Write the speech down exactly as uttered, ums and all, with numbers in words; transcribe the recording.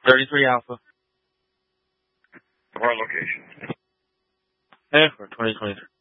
thirty-three Alpha. Our location. Yeah, for twenty twenty-three.